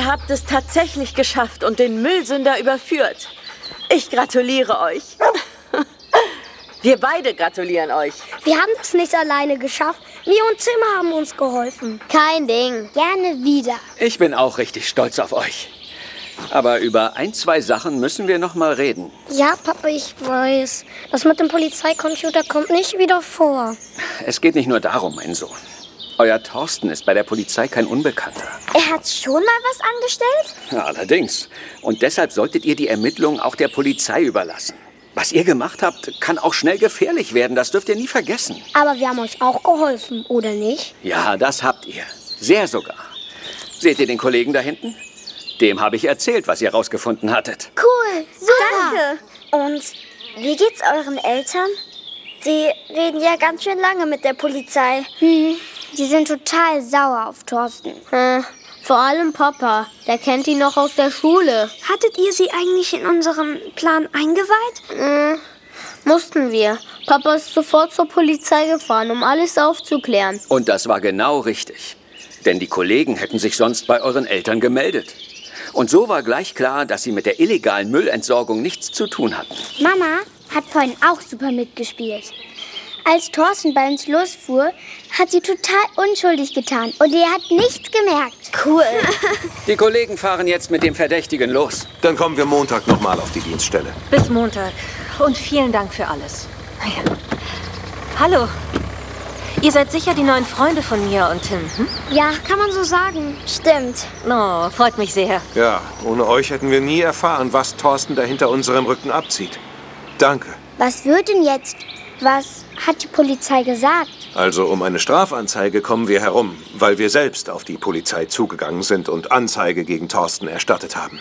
Ihr habt es tatsächlich geschafft und den Müllsünder überführt. Ich gratuliere euch. Wir beide gratulieren euch. Wir haben das nicht alleine geschafft. Mia und Tim haben uns geholfen. Kein Ding. Gerne wieder. Ich bin auch richtig stolz auf euch. Aber über ein, zwei Sachen müssen wir noch mal reden. Ja, Papa, ich weiß. Das mit dem Polizeicomputer kommt nicht wieder vor. Es geht nicht nur darum, mein Sohn. Euer Thorsten ist bei der Polizei kein Unbekannter. Er hat schon mal was angestellt? Ja, allerdings. Und deshalb solltet ihr die Ermittlungen auch der Polizei überlassen. Was ihr gemacht habt, kann auch schnell gefährlich werden. Das dürft ihr nie vergessen. Aber wir haben euch auch geholfen, oder nicht? Ja, das habt ihr. Sehr sogar. Seht ihr den Kollegen da hinten? Dem habe ich erzählt, was ihr rausgefunden hattet. Cool, super. Danke. Und wie geht's euren Eltern? Die reden ja ganz schön lange mit der Polizei. Die sind total sauer auf Thorsten. Vor allem Papa. Der kennt ihn noch aus der Schule. Hattet ihr sie eigentlich in unseren Plan eingeweiht? Mussten wir. Papa ist sofort zur Polizei gefahren, um alles aufzuklären. Und das war genau richtig. Denn die Kollegen hätten sich sonst bei euren Eltern gemeldet. Und so war gleich klar, dass sie mit der illegalen Müllentsorgung nichts zu tun hatten. Mama hat vorhin auch super mitgespielt. Als Thorsten bei uns losfuhr, hat sie total unschuldig getan und er hat nichts gemerkt. Cool. Die Kollegen fahren jetzt mit dem Verdächtigen los. Dann kommen wir Montag nochmal auf die Dienststelle. Bis Montag. Und vielen Dank für alles. Ja. Hallo. Ihr seid sicher die neuen Freunde von Mia und Tim, hm? Ja, kann man so sagen. Stimmt. Oh, freut mich sehr. Ja, ohne euch hätten wir nie erfahren, was Thorsten da hinter unserem Rücken abzieht. Danke. Was wird denn jetzt? Was hat die Polizei gesagt? Also um eine Strafanzeige kommen wir herum, weil wir selbst auf die Polizei zugegangen sind und Anzeige gegen Thorsten erstattet haben.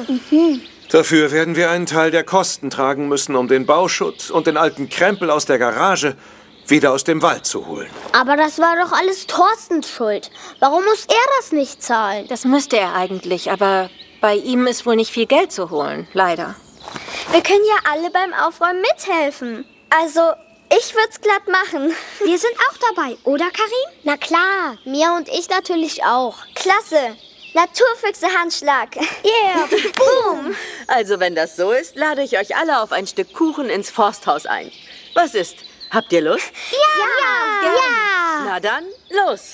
Dafür werden wir einen Teil der Kosten tragen müssen, um den Bauschutt und den alten Krempel aus der Garage wieder aus dem Wald zu holen. Aber das war doch alles Thorstens Schuld. Warum muss er das nicht zahlen? Das müsste er eigentlich, aber bei ihm ist wohl nicht viel Geld zu holen, leider. Wir können ja alle beim Aufräumen mithelfen. Also, ich würde es glatt machen. Wir sind auch dabei, oder Karin? Na klar, Mia und ich natürlich auch. Klasse. Naturfüchse-Handschlag. Yeah. Boom. Also wenn das so ist, lade ich euch alle auf ein Stück Kuchen ins Forsthaus ein. Was ist? Habt ihr Lust? Ja. Na dann, los.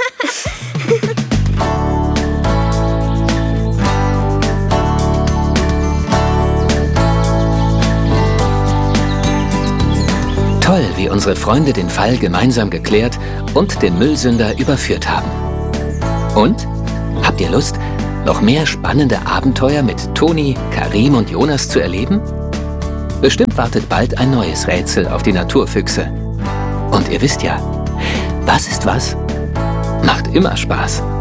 Toll, wie unsere Freunde den Fall gemeinsam geklärt und den Müllsünder überführt haben. Und? Habt ihr Lust, noch mehr spannende Abenteuer mit Toni, Karim und Jonas zu erleben? Bestimmt wartet bald ein neues Rätsel auf die Naturfüchse. Und ihr wisst ja, was ist was? Macht immer Spaß.